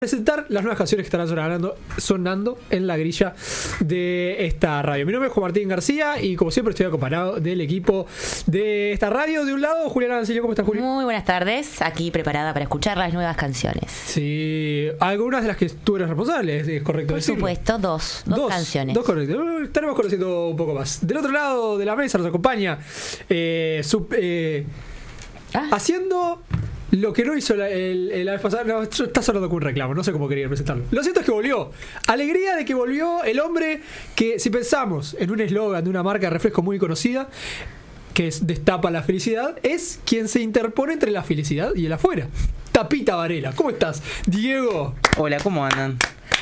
Presentar las nuevas canciones que estarán sonando en la grilla de esta radio. Mi nombre es Juan Martín García y como siempre estoy acompañado del equipo de esta radio. De un lado, Julián Arancillo. ¿Cómo estás, Juli? Muy buenas tardes, aquí preparada para escuchar las nuevas canciones. Sí, algunas de las que tú eres responsable, es correcto decirlo. Por supuesto, dos canciones. Dos, correcto. Estaremos conociendo un poco más. Del otro lado de la mesa nos acompaña haciendo lo que no hizo la vez pasada. No, está sonando con un reclamo, no sé cómo quería presentarlo. Lo cierto es que volvió. Alegría de que volvió el hombre que, si pensamos en un eslogan de una marca de refresco muy conocida, que es destapa la felicidad, es quien se interpone entre la felicidad y el afuera. Tapita Varela, ¿cómo estás? Diego. Hola, ¿cómo andan?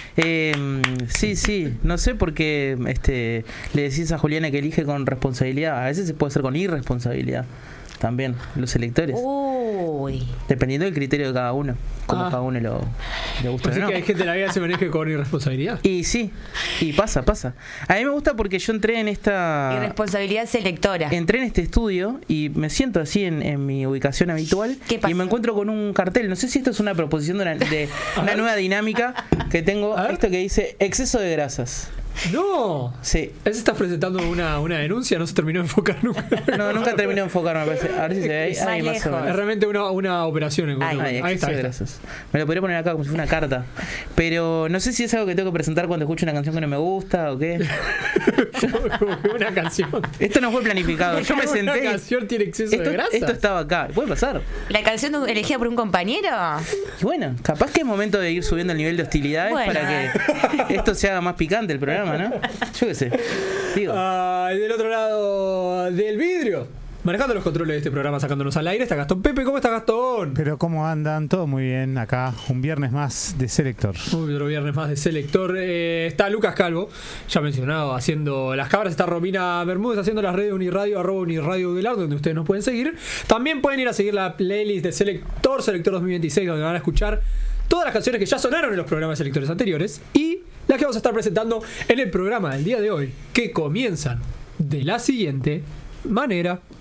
Sí, no sé por qué le decís a Juliana que elige con responsabilidad. A veces se puede hacer con irresponsabilidad también, los electores. Uy. Dependiendo del criterio de cada uno, como cada uno le gusta. Pues sí, que hay gente en la vida que se maneja con irresponsabilidad. Y sí, y pasa. A mí me gusta porque yo entré en esta irresponsabilidad selectora. Entré en este estudio y me siento así en mi ubicación habitual. ¿Qué pasa? Y me encuentro con un cartel. No sé si esto es una proposición de una nueva dinámica que tengo. Esto que dice exceso de grasas. ¡No! Sí. ¿Él se está presentando una denuncia? No se terminó de enfocar nunca. No, nunca terminó de enfocar, me parece. A ver si se ve ahí más o menos. Es realmente una operación. Ahí está. Grasas. Me lo podría poner acá como si fuera una carta. Pero no sé si es algo que tengo que presentar cuando escucho una canción que no me gusta o qué. como que una canción. Esto no fue planificado. Yo me senté. Una canción tiene exceso de grasa. Esto estaba acá. Puede pasar. ¿La canción elegida por un compañero? Y bueno, capaz que es momento de ir subiendo el nivel de hostilidades para que esto se haga más picante el programa, ¿no? Yo qué sé. Digo. Del otro lado del vidrio, manejando los controles de este programa, sacándonos al aire, está Gastón. Pepe, ¿cómo está Gastón? Pero ¿cómo andan? Todo muy bien acá. Un viernes más de Selector. Otro viernes más de Selector. Está Lucas Calvo, ya mencionado, haciendo las cabras. Está Romina Bermúdez haciendo las redes de Uniradio, @Uniradio Velar, donde ustedes nos pueden seguir. También pueden ir a seguir la playlist de Selector 2026, donde van a escuchar todas las canciones que ya sonaron en los programas selectores anteriores y las que vamos a estar presentando en el programa del día de hoy, que comienzan de la siguiente manera.